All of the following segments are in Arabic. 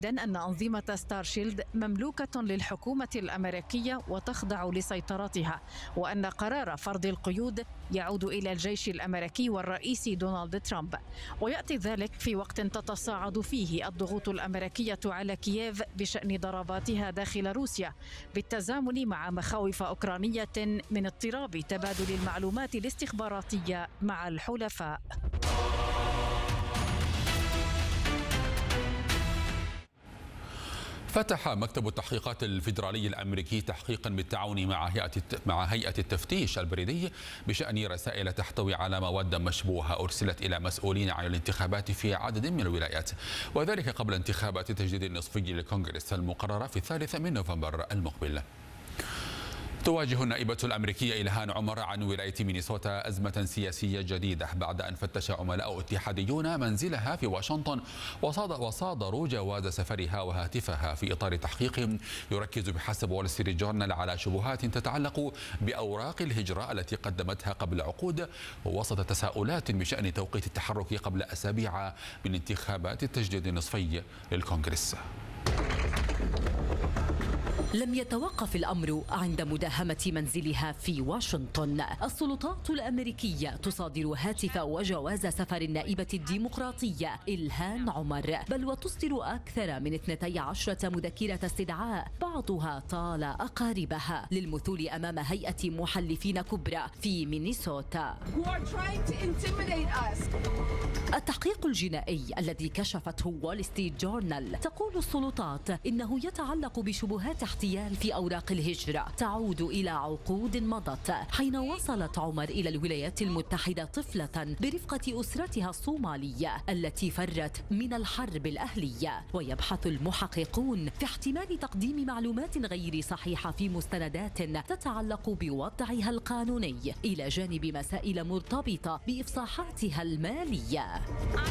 أن أنظمة ستارشيلد مملوكة للحكومة الأمريكية وتخضع لسيطرتها، وأن قرار فرض القيود يعود إلى الجيش الأمريكي والرئيس دونالد ترامب. ويأتي ذلك في وقت تتصاعد فيه الضغوط الأمريكية على كييف بشأن ضرباتها داخل روسيا، بالتزامن مع مخاوف أوكرانية من اضطراب تبادل المعلومات الاستخباراتية مع الحلفاء. فتح مكتب التحقيقات الفيدرالي الأمريكي تحقيقا بالتعاون مع هيئة التفتيش البريدي بشأن رسائل تحتوي على مواد مشبوهة أرسلت إلى مسؤولين عن الانتخابات في عدد من الولايات، وذلك قبل انتخابات التجديد النصفي للكونغرس المقررة في 3 نوفمبر المقبل. تواجه النائبة الأمريكية إلهام عمر عن ولاية مينيسوتا أزمة سياسية جديدة بعد أن فتش عملاء اتحاديون منزلها في واشنطن وصادروا جواز سفرها وهاتفها في إطار تحقيق يركز بحسب وول ستريت جورنال على شبهات تتعلق بأوراق الهجرة التي قدمتها قبل عقود، وسط تساؤلات بشأن توقيت التحرك قبل أسابيع من انتخابات التجديد النصفي للكونغرس. لم يتوقف الأمر عند مداهمة منزلها في واشنطن. السلطات الأمريكية تصادر هاتف وجواز سفر النائبة الديمقراطية إلهام عمر، بل وتصدر أكثر من 12 مذكرة استدعاء بعضها طال أقاربها للمثول أمام هيئة محلفين كبرى في مينيسوتا. التحقيق الجنائي الذي كشفته وول ستريت جورنال تقول السلطات إنه يتعلق بشبهات احتيال في أوراق الهجرة تعود إلى عقود مضت، حين وصلت عمر إلى الولايات المتحدة طفلة برفقة أسرتها الصومالية التي فرت من الحرب الأهلية. ويبحث المحققون في احتمال تقديم معلومات غير صحيحة في مستندات تتعلق بوضعها القانوني، إلى جانب مسائل مرتبطة بإفصاحاتها المالية.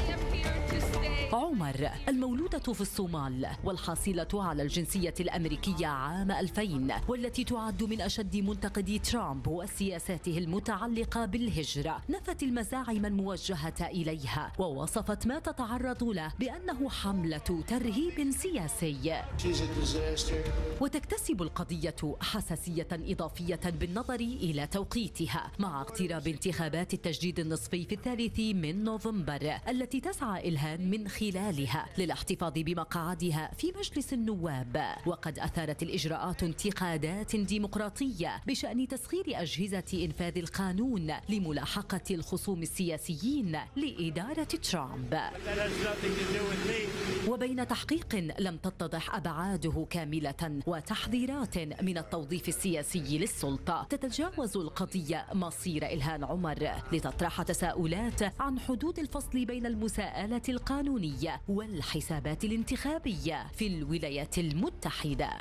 عمر المولودة في الصومال والحاصلة على الجنسية الأمريكية عام 2000، والتي تعد من أشد منتقدي ترامب وسياساته المتعلقة بالهجرة، نفت المزاعم الموجهة إليها ووصفت ما تتعرض له بأنه حملة ترهيب سياسي. وتكتسب القضية حساسية إضافية بالنظر إلى توقيتها مع اقتراب انتخابات التجديد النصفي في 3 نوفمبر التي تسعى إلهام من خلالها للاحتفاظ بمقعدها في مجلس النواب. وقد أثارت الإجراءات انتقادات ديمقراطية بشأن تسخير أجهزة إنفاذ القانون لملاحقة الخصوم السياسيين لإدارة ترامب. وبين تحقيق لم تتضح أبعاده كاملة وتحذيرات من التوظيف السياسي للسلطة، تتجاوز القضية مصير إلهام عمر لتطرح تساؤلات عن حدود الفصل بين المساءلة القانونية والحسابات الانتخابية في الولايات المتحدة.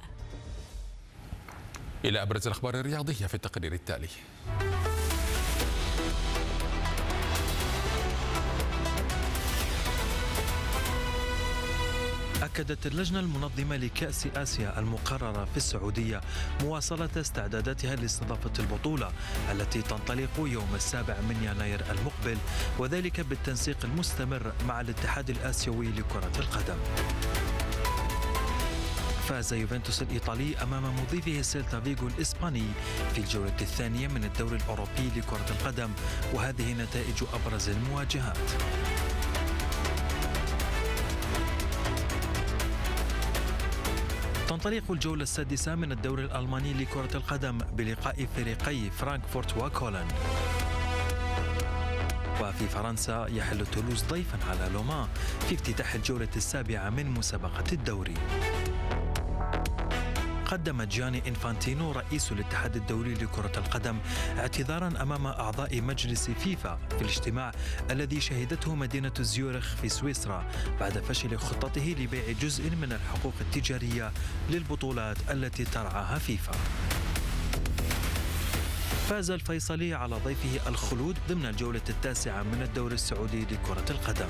إلى أبرز الأخبار الرياضية في التقرير التالي. أكدت اللجنة المنظمة لكأس آسيا المقررة في السعودية مواصلة استعداداتها لاستضافة البطولة التي تنطلق يوم 7 يناير المقبل، وذلك بالتنسيق المستمر مع الاتحاد الآسيوي لكرة القدم. فاز يوفنتوس الإيطالي أمام مضيفه سيلتا فيغو الإسباني في الجولة الثانية من الدوري الأوروبي لكرة القدم، وهذه نتائج أبرز المواجهات. تنطلق الجولة السادسة من الدوري الألماني لكرة القدم بلقاء فريقي فرانكفورت وكولن. وفي فرنسا يحل تولوز ضيفا على لومان في افتتاح الجولة السابعة من مسابقة الدوري. قدم جياني إنفانتينو رئيس الاتحاد الدولي لكرة القدم اعتذارا أمام أعضاء مجلس فيفا في الاجتماع الذي شهدته مدينة زيورخ في سويسرا بعد فشل خطته لبيع جزء من الحقوق التجارية للبطولات التي ترعاها فيفا. فاز الفيصلي على ضيفه الخلود ضمن الجولة التاسعة من الدوري السعودي لكرة القدم.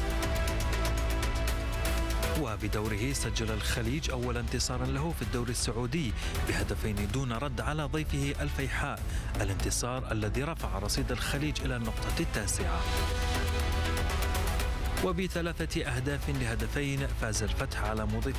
وبدوره سجل الخليج أول انتصار له في الدوري السعودي بهدفين دون رد على ضيفه الفيحاء، الانتصار الذي رفع رصيد الخليج إلى النقطة التاسعة. وب3 أهداف لهدفين فاز الفتح على مضيف